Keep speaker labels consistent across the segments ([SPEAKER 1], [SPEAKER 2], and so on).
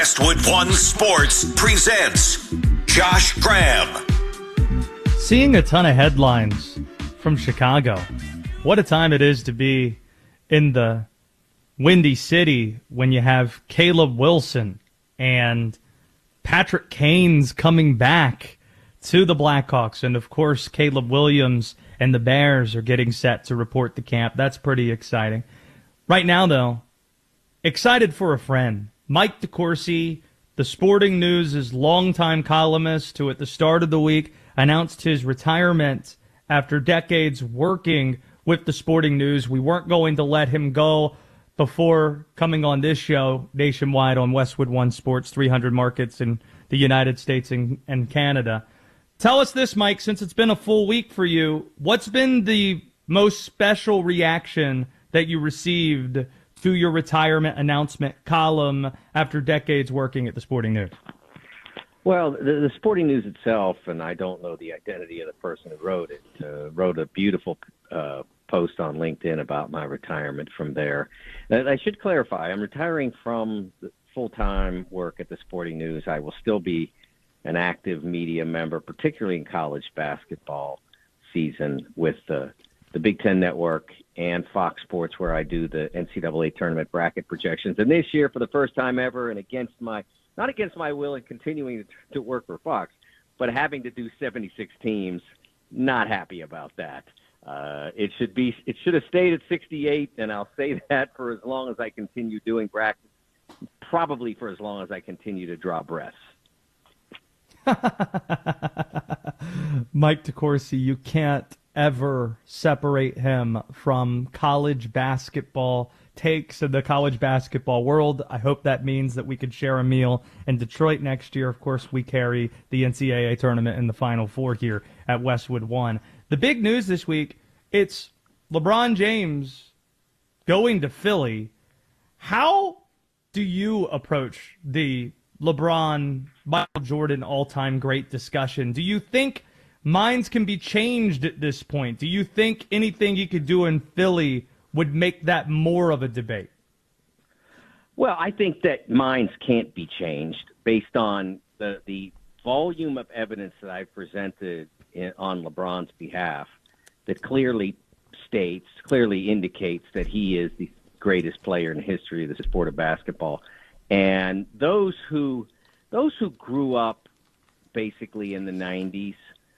[SPEAKER 1] Westwood One Sports presents Josh Graham.
[SPEAKER 2] Seeing a ton of headlines from Chicago. What a time it is to be in the Windy City when you have Caleb Wilson and Patrick Kane's coming back to the Blackhawks. And, of course, Caleb Williams and the Bears are getting set to report to camp. That's pretty exciting. Right now, though, excited for a friend. Mike DeCourcy, the Sporting News' longtime columnist, who at the start of the week announced his retirement after decades working with the Sporting News. We weren't going to let him go before coming on this show nationwide on Westwood One Sports, 300 markets in the United States and Canada. Tell us this, Mike, since it's been a full week for you, what's been the most special reaction that you received to your retirement announcement column after decades working at the Sporting News?
[SPEAKER 3] Well, the Sporting News itself, and I don't know the identity of the person who wrote it, wrote a beautiful post on LinkedIn about my retirement from there. And I should clarify, I'm retiring from full-time work at the Sporting News. I will still be an active media member, particularly in college basketball season with the Big Ten Network and Fox Sports, where I do the NCAA tournament bracket projections. And this year, for the first time ever, and not against my will in continuing to work for Fox, but having to do 76 teams, not happy about that. It should have stayed at 68, and I'll say that for as long as I continue doing brackets, probably for as long as I continue to draw breaths.
[SPEAKER 2] Mike DeCourcy, you can't ever separate him from college basketball takes in the college basketball world. I hope that means that we could share a meal in Detroit next year. Of course, we carry the NCAA tournament in the Final Four here at Westwood One. The big news this week, it's LeBron James going to Philly. How do you approach the LeBron, Michael Jordan all-time great discussion? Do you think minds can be changed at this point? Do you think anything you could do in Philly would make that more of a debate?
[SPEAKER 3] Well, I think that minds can't be changed based on the volume of evidence that I've presented on LeBron's behalf that clearly indicates that he is the greatest player in the history of the sport of basketball. And those who grew up basically in the 90s,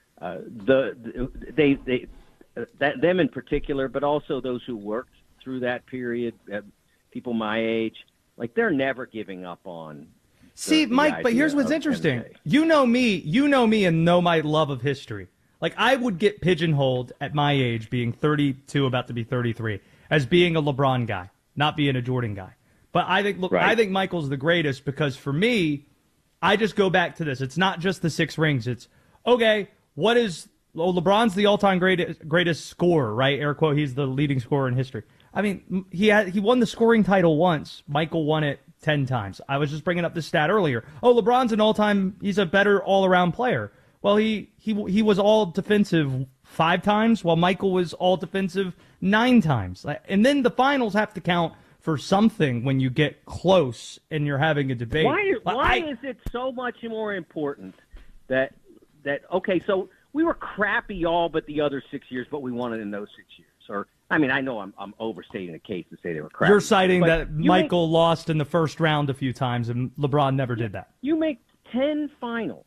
[SPEAKER 3] them in particular, but also those who worked through that period, people my age, like they're never giving up on.
[SPEAKER 2] See, Mike, but here's what's interesting. NBA. You know me and know my love of history. Like I would get pigeonholed at my age, being 32, about to be 33, as being a LeBron guy, not being a Jordan guy. But I think Michael's the greatest because for me, I just go back to this. It's not just the 6 rings. It's, okay, LeBron's the all-time greatest scorer, right? Air quote, he's the leading scorer in history. I mean, he won the scoring title once. Michael won it 10 times. I was just bringing up this stat earlier. Oh, LeBron's he's a better all-around player. Well, he was all defensive 5 times, while Michael was all defensive 9 times. And then the finals have to count for something when you get close and you're having a debate.
[SPEAKER 3] Why is it so much more important that okay, so we were crappy all but the other 6 years, but we won it in those 6 years? Or I mean, I know I'm overstating the case to say they were crappy.
[SPEAKER 2] You're citing that Michael lost in the first round a few times, and LeBron never did that.
[SPEAKER 3] You make 10 finals,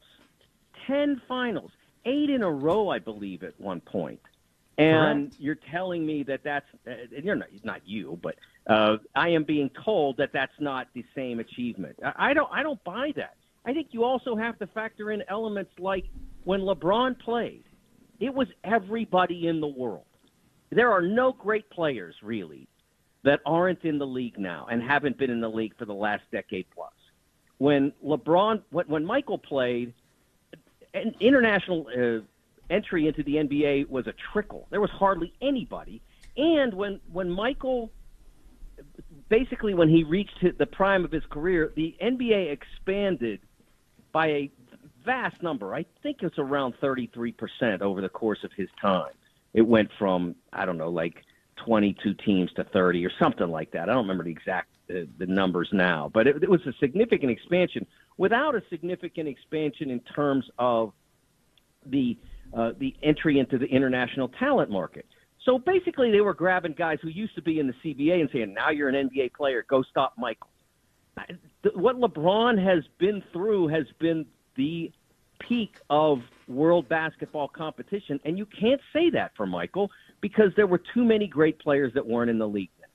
[SPEAKER 3] 8 in a row, I believe, at one point. And Correct. You're telling me that's not you, but I am being told that that's not the same achievement. I don't buy that. I think you also have to factor in elements like when LeBron played, it was everybody in the world. There are no great players, really, that aren't in the league now and haven't been in the league for the last decade plus. When Michael played, an international entry into the NBA was a trickle. There was hardly anybody. And when Michael, basically when he reached the prime of his career, the NBA expanded by a vast number. I think it's around 33% over the course of his time. It went from, I don't know, like 22 teams to 30 or something like that. I don't remember the exact the numbers now, but it was a significant expansion without a significant expansion in terms of the entry into the international talent market. So basically, they were grabbing guys who used to be in the CBA and saying, now you're an NBA player, go stop Michael. What LeBron has been through has been the peak of world basketball competition, and you can't say that for Michael because there were too many great players that weren't in the league then.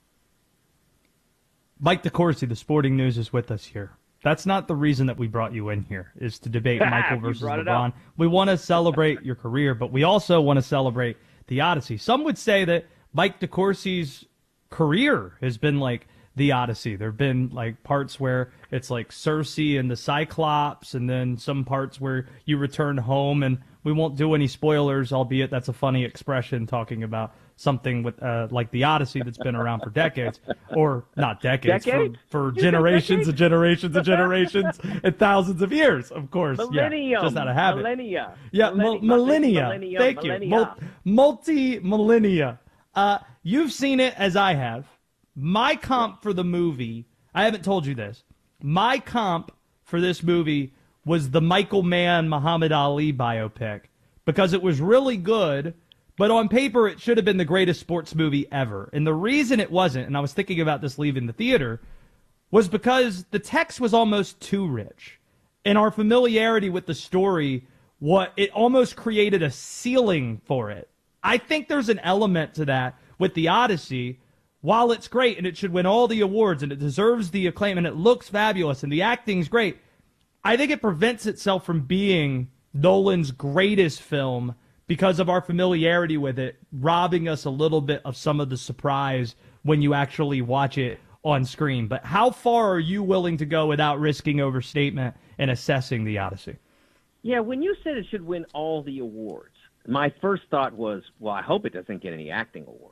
[SPEAKER 2] Mike DeCourcy, the Sporting News, is with us here. That's not the reason that we brought you in here, is to debate Michael versus LeBron. We want to celebrate your career, but we also want to celebrate the Odyssey. Some would say that Mike DeCourcy's career has been like the Odyssey. There have been like parts where it's like Cersei and the Cyclops, and then some parts where you return home, and we won't do any spoilers, albeit that's a funny expression talking about something with like the Odyssey that's been around for decades, or not decades, for generations and generations and generations and thousands of years, of course.
[SPEAKER 3] Millennium.
[SPEAKER 2] Yeah, just out of habit.
[SPEAKER 3] Millennia.
[SPEAKER 2] Yeah, millennia. Thank you. Multi-millennia. You've seen it as I have. My comp for the movie, I haven't told you this, my comp for this movie was the Michael Mann Muhammad Ali biopic because it was really good, but on paper it should have been the greatest sports movie ever. And the reason it wasn't, and I was thinking about this leaving the theater, was because the text was almost too rich. And our familiarity with the story, it almost created a ceiling for it. I think there's an element to that with the Odyssey. While it's great and it should win all the awards and it deserves the acclaim and it looks fabulous and the acting's great, I think it prevents itself from being Nolan's greatest film because of our familiarity with it, robbing us a little bit of some of the surprise when you actually watch it on screen. But how far are you willing to go without risking overstatement and assessing the Odyssey?
[SPEAKER 3] Yeah, when you said it should win all the awards, my first thought was, well, I hope it doesn't get any acting awards.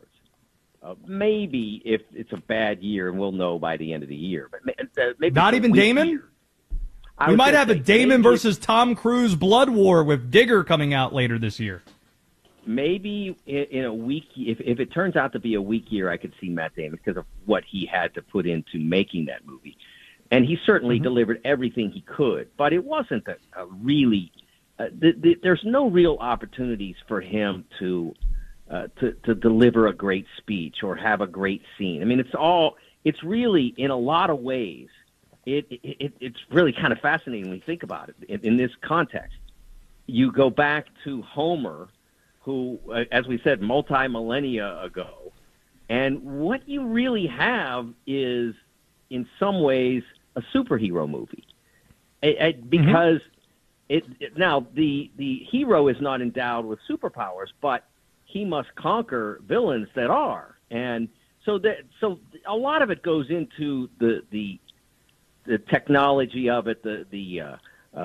[SPEAKER 3] Maybe if it's a bad year, and we'll know by the end of the year. But maybe
[SPEAKER 2] not even Damon? We might have a Damon versus Tom Cruise blood war with Digger coming out later this year.
[SPEAKER 3] Maybe in a weak, if it turns out to be a weak year, I could see Matt Damon because of what he had to put into making that movie. And he certainly delivered everything he could, but it wasn't a really there's no real opportunities for him to deliver a great speech or have a great scene. I mean, it's really, in a lot of ways, it's really kind of fascinating when you think about it in this context. You go back to Homer, who, as we said, multi-millennia ago, and what you really have is, in some ways, a superhero movie. Because now the hero is not endowed with superpowers, but he must conquer villains that are, and so a lot of it goes into the technology of it, the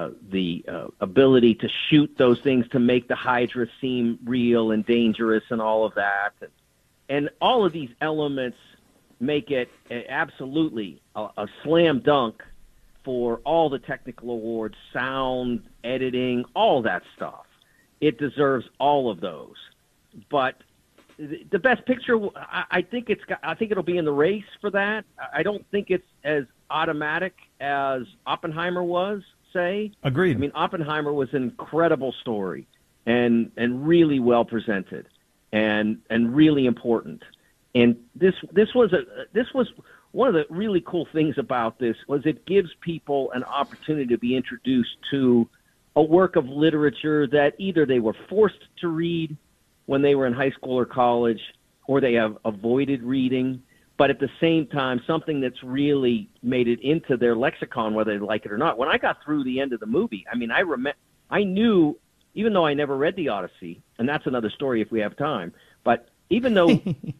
[SPEAKER 3] ability to shoot those things to make the Hydra seem real and dangerous and all of that, and all of these elements make it absolutely a slam dunk for all the technical awards, sound, editing, all that stuff. It deserves all of those. But the best picture, I think it'll be in the race for that. I don't think it's as automatic as Oppenheimer was, say.
[SPEAKER 2] Agreed.
[SPEAKER 3] I mean, Oppenheimer was an incredible story and really well presented and really important. And this was one of the really cool things about this was it gives people an opportunity to be introduced to a work of literature that either they were forced to read when they were in high school or college, or they have avoided reading, but at the same time, something that's really made it into their lexicon, whether they like it or not. When I got through the end of the movie, I mean, I knew, even though I never read the Odyssey, and that's another story if we have time, but even though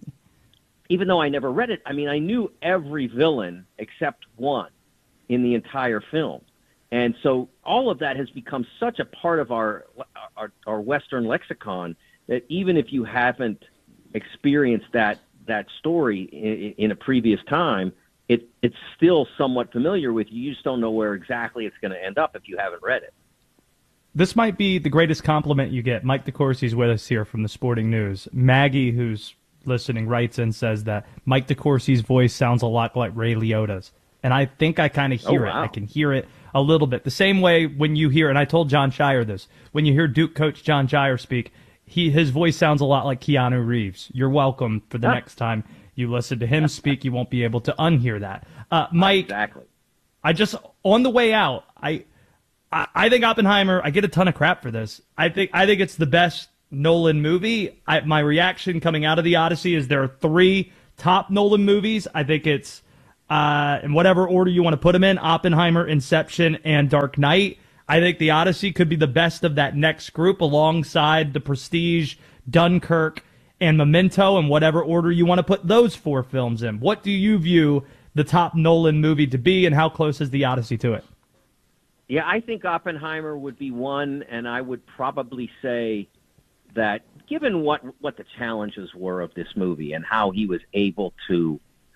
[SPEAKER 3] I never read it, I mean, I knew every villain except one in the entire film. And so all of that has become such a part of our Western lexicon that even if you haven't experienced that story in a previous time, it's still somewhat familiar with you. You just don't know where exactly it's going to end up if you haven't read it.
[SPEAKER 2] This might be the greatest compliment you get. Mike DeCourcy's with us here from the Sporting News. Maggie, who's listening writes in, says that Mike DeCourcy's voice sounds a lot like Ray Liotta's. And I think I kind of hear it. I can hear it a little bit. The same way when you hear, and I told John Shire this, when you hear Duke coach John Shire speak, his voice sounds a lot like Keanu Reeves. You're welcome for the next time you listen to him speak. You won't be able to unhear that. Mike,
[SPEAKER 3] exactly.
[SPEAKER 2] On the way out, I think Oppenheimer, I get a ton of crap for this. I think it's the best Nolan movie. My reaction coming out of the Odyssey is there are 3 top Nolan movies. I think it's, in whatever order you want to put them in, Oppenheimer, Inception, and Dark Knight. I think the Odyssey could be the best of that next group alongside The Prestige, Dunkirk, and Memento, in whatever order you want to put those 4 films in. What do you view the top Nolan movie to be, and how close is the Odyssey to it?
[SPEAKER 3] Yeah, I think Oppenheimer would be one, and I would probably say that given what the challenges were of this movie and how he was able to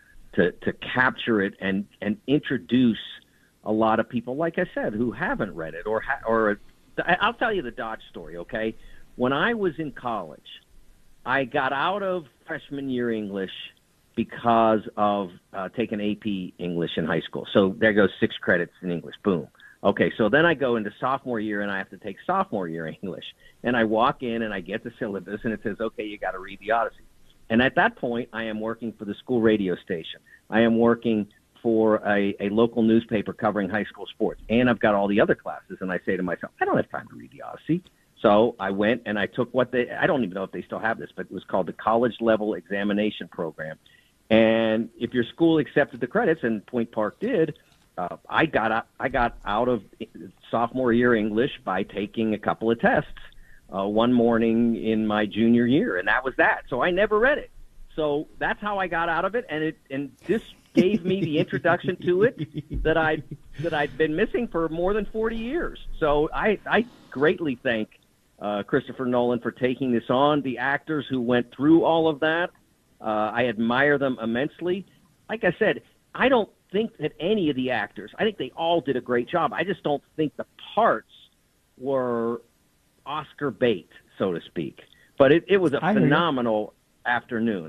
[SPEAKER 3] capture it and introduce a lot of people, like I said, who haven't read it or I'll tell you the Dodge story, okay? When I was in college, I got out of freshman year English because of taking AP English in high school. So there goes 6 credits in English. Boom. Okay, so then I go into sophomore year, and I have to take sophomore year English. And I walk in, and I get the syllabus, and it says, okay, you got to read the Odyssey. And at that point, I am working for the school radio station. I am working for a local newspaper covering high school sports. And I've got all the other classes, and I say to myself, I don't have time to read the Odyssey. So I went and I took I don't even know if they still have this, but it was called the College Level Examination Program. And if your school accepted the credits, and Point Park did, I got out of sophomore year English by taking a couple of tests one morning in my junior year, and that was that. So I never read it. So that's how I got out of it, and this gave me the introduction to it that I'd been missing for more than 40 years. So I greatly thank Christopher Nolan for taking this on. The actors who went through all of that, I admire them immensely. Like I said, I don't think that any of the actors, I think they all did a great job. I just don't think the parts were Oscar bait, so to speak. But it was a phenomenal afternoon.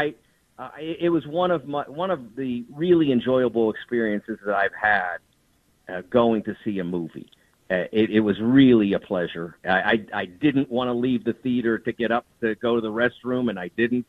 [SPEAKER 3] It was one of the really enjoyable experiences that I've had going to see a movie. It was really a pleasure. I didn't want to leave the theater to get up to go to the restroom, and I didn't.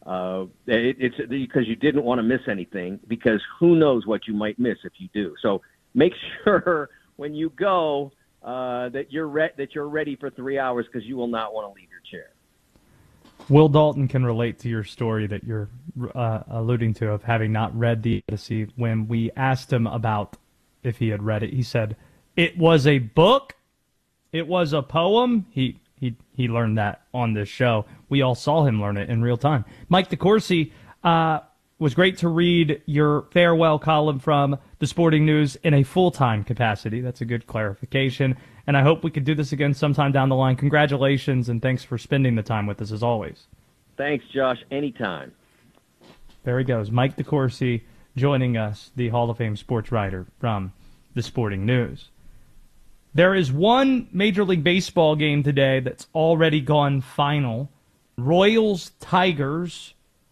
[SPEAKER 3] It's because you didn't want to miss anything, because who knows what you might miss if you do. So make sure when you go that you're ready for 3 hours, because you will not want to leave your chair.
[SPEAKER 2] Will Dalton can relate to your story that you're alluding to of having not read the Odyssey. When we asked him about if he had read it, he said it was a book, it was a poem. He learned that on this show. We all saw him learn it in real time. Mike DeCourcy, was great to read your farewell column from The Sporting News in a full-time capacity. That's a good clarification. And I hope we could do this again sometime down the line. Congratulations, and thanks for spending the time with us as always.
[SPEAKER 3] Thanks, Josh. Anytime.
[SPEAKER 2] There he goes. Mike DeCourcy joining us, the Hall of Fame sports writer from The Sporting News. There is one Major League Baseball game today that's already gone final. Royals-Tigers.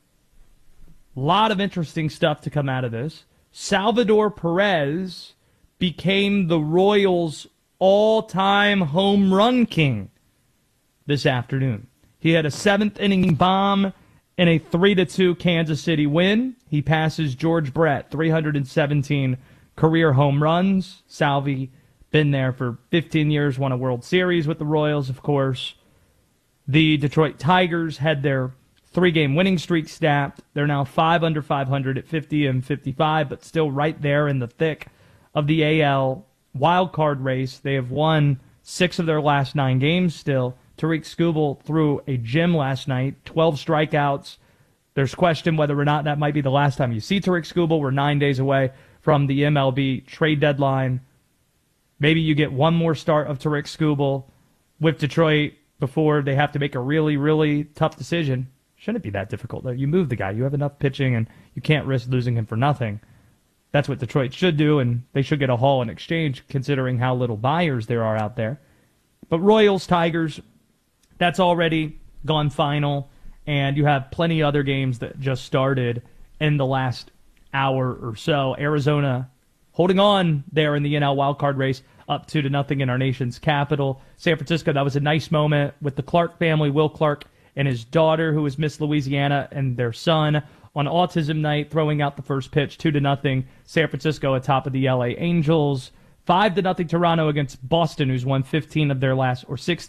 [SPEAKER 2] A lot of interesting stuff to come out of this. Salvador Perez became the Royals' all-time home run king this afternoon. He had a 7th-inning bomb in a 3-2 Kansas City win. He passes George Brett, 317 career home runs. Salvi been there for 15 years, won a World Series with the Royals, of course. The Detroit Tigers had their 3-game winning streak snapped. They're now 5 under 500 at 50 and 55, but still right there in the thick of the AL wildcard race. They have won 6 of their last 9 games still. Tariq Skubal threw a gem last night, 12 strikeouts. There's question whether or not that might be the last time you see Tariq Skubal. We're 9 days away from the MLB trade deadline. Maybe you get one more start of Tariq Skubal with Detroit before they have to make a really, really tough decision. Shouldn't be that difficult, though. You move the guy. You have enough pitching, and you can't risk losing him for nothing. That's what Detroit should do, and they should get a haul in exchange, considering how little buyers there are out there. But Royals, Tigers, that's already gone final. and you have plenty of other games that just started in the last hour or so. Arizona holding on there in the NL wildcard race, up 2-0 in our nation's capital. San Francisco, that was a nice moment with the Clark family, Will Clark and his daughter, who is Miss Louisiana, and their son on autism night, throwing out the first pitch, 2-0. San Francisco atop of the LA Angels. 5-0 Toronto against Boston, who's won 16 of their last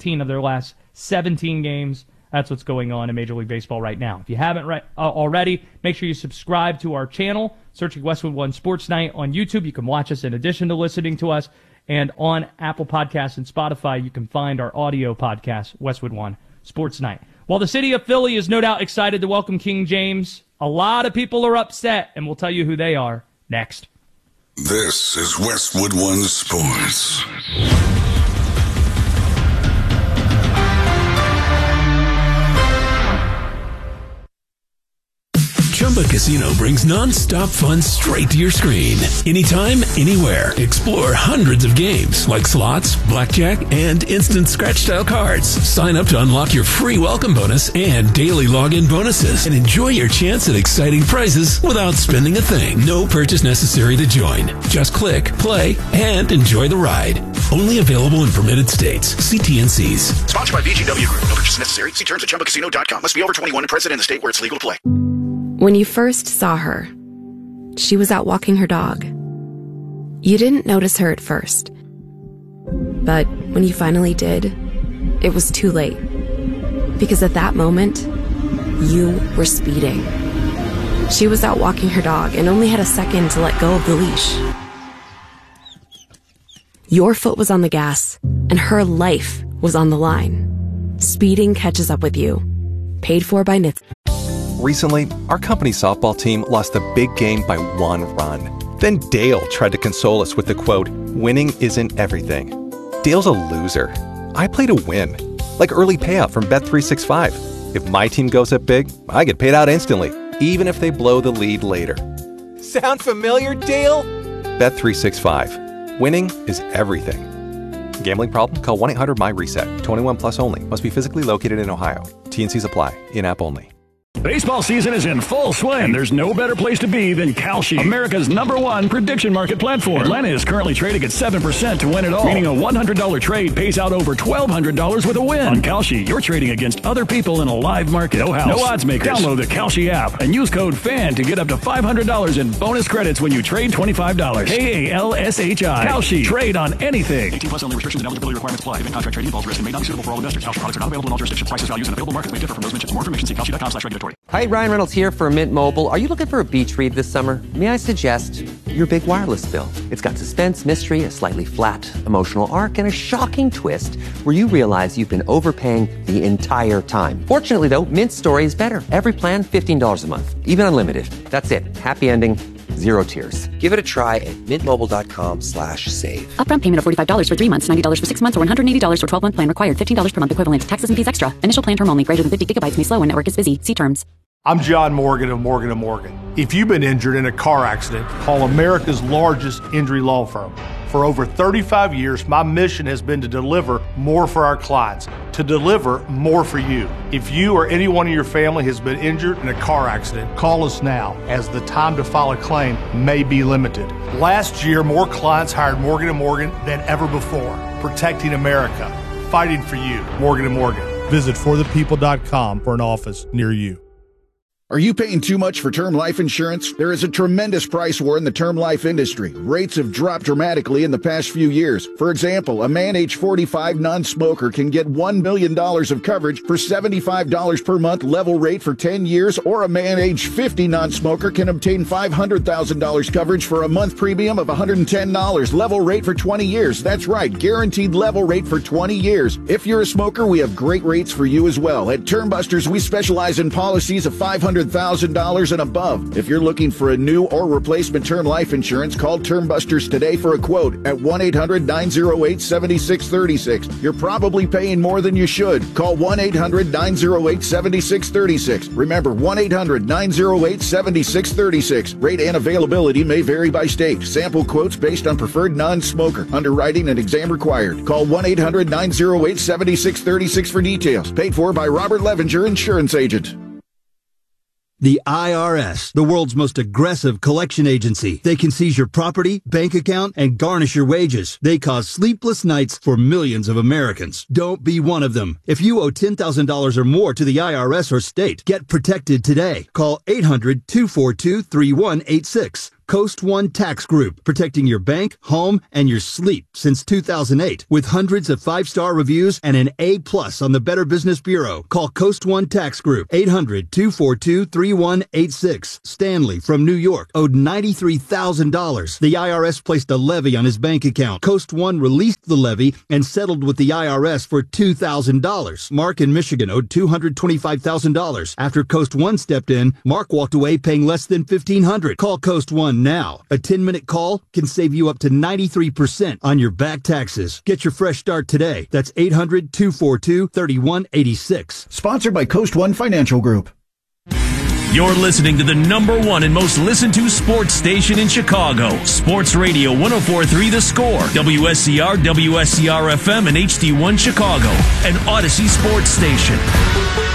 [SPEAKER 2] 17 games. That's what's going on in Major League Baseball right now. If you haven't already, make sure you subscribe to our channel, searching Westwood One Sports Night on YouTube. You can watch us in addition to listening to us. And on Apple Podcasts and Spotify, you can find our audio podcast, Westwood One Sports Night. While the city of Philly is no doubt excited to welcome King James, a lot of people are upset, and we'll tell you who they are next.
[SPEAKER 1] This is Westwood One Sports.
[SPEAKER 4] Chumba Casino brings non-stop fun straight to your screen. Anytime, anywhere. Explore hundreds of games like slots, blackjack, and instant scratch-style cards. Sign up to unlock your free welcome bonus and daily login bonuses. And enjoy your chance at exciting prizes without spending a thing. No purchase necessary to join. Just click, play, and enjoy the ride. Only available in permitted states. See T&Cs.
[SPEAKER 5] Sponsored by VGW Group. No purchase necessary. See terms at ChumbaCasino.com. Must be over 21 and present in the state where it's legal to play.
[SPEAKER 6] When you first saw her, she was out walking her dog. You didn't notice her at first. But when you finally did, it was too late. Because at that moment, you were speeding. She was out walking her dog and only had a second to let go of the leash. Your foot was on the gas, and her life was on the line. Speeding catches up with you. Paid for by NHTSA.
[SPEAKER 7] Recently, our company's softball team lost a big game by 1 run. Then Dale tried to console us with the quote, "Winning isn't everything." Dale's a loser. I play to win. Like early payout from Bet365. If my team goes up big, I get paid out instantly, even if they blow the lead later. Sound familiar, Dale? Bet365. Winning is everything. Gambling problem? Call 1-800-MY-RESET. 21 plus only. Must be physically located in Ohio. T&Cs apply. In-app only.
[SPEAKER 8] Baseball season is in full swing, and there's no better place to be than Kalshi, America's #1 prediction market platform. Atlanta is currently trading at 7% to win it all, meaning a $100 trade pays out over $1,200 with a win. On Kalshi, you're trading against other people in a live market. No house, no odds makers. Download the Kalshi app and use code FAN to get up to $500 in bonus credits when you trade $25. KALSHI. Kalshi. Trade on anything. 18 plus only. Restrictions and eligibility requirements apply. Event contract trading involves risk and may not be suitable for all investors. Kalshi products are not available in all jurisdictions. Prices, values, and available markets may differ from those mentioned. For more information, see kalshi.com/regulatory.
[SPEAKER 9] Hi, Ryan Reynolds here for Mint Mobile. Are you looking for a beach read this summer? May I suggest your big wireless bill? It's got suspense, mystery, a slightly flat emotional arc, and a shocking twist where you realize you've been overpaying the entire time. Fortunately, though, Mint's story is better. Every plan, $15 a month. Even unlimited. That's it. Happy ending. Zero tears. Give it a try at mintmobile.com/save.
[SPEAKER 10] Upfront payment of $45 for 3 months, $90 for 6 months, or $180 for 12-month plan required. $15 per month equivalent. Taxes and fees extra. Initial plan term only. Greater than 50 gigabytes may slow when network is busy. See terms.
[SPEAKER 11] I'm John Morgan of Morgan & Morgan. If you've been injured in a car accident, call America's largest injury law firm. For over 35 years, my mission has been to deliver more for our clients, to deliver more for you. If you or anyone in your family has been injured in a car accident, call us now, as the time to file a claim may be limited. Last year, more clients hired Morgan & Morgan than ever before, protecting America, fighting for you. Morgan & Morgan. Visit forthepeople.com for an office near you.
[SPEAKER 12] Are you paying too much for term life insurance? There is a tremendous price war in the term life industry. Rates have dropped dramatically in the past few years. For example, a man age 45 non-smoker can get $1 million of coverage for $75 per month level rate for 10 years, or a man age 50 non-smoker can obtain $500,000 coverage for a month premium of $110 level rate for 20 years. That's right, guaranteed level rate for 20 years. If you're a smoker, we have great rates for you as well. At Termbusters, we specialize in policies of $500,000 and above. If you're looking for a new or replacement term life insurance, call Termbusters today for a quote at 1-800-908-7636. You're probably paying more than you should. Call 1-800-908-7636. Remember, 1-800-908-7636. Rate and availability may vary by state. Sample quotes based on preferred non-smoker. Underwriting and exam required. Call 1-800-908-7636 for details. Paid for by Robert Levinger, Insurance Agent.
[SPEAKER 13] The IRS, the world's most aggressive collection agency. They can seize your property, bank account, and garnish your wages. They cause sleepless nights for millions of Americans. Don't be one of them. If you owe $10,000 or more to the IRS or state, get protected today. Call 800-242-3186. Coast One Tax Group, protecting your bank, home, and your sleep since 2008. With hundreds of 5-star reviews and an A+ on the Better Business Bureau. Call Coast One Tax Group, 800-242-3186. Stanley from New York owed $93,000. The IRS placed a levy on his bank account. Coast One released the levy and settled with the IRS for $2,000. Mark in Michigan owed $225,000. After Coast One stepped in, Mark walked away paying less than $1,500. Call Coast One now. A 10-minute call can save you up to 93% on your back taxes. Get your fresh start today. That's 800-242-3186.
[SPEAKER 12] Sponsored by Coast One Financial Group.
[SPEAKER 14] You're listening to the #1 and most listened to sports station in Chicago. Sports Radio 104.3 The Score, WSCR, WSCR FM, and HD1 Chicago, an Odyssey sports station.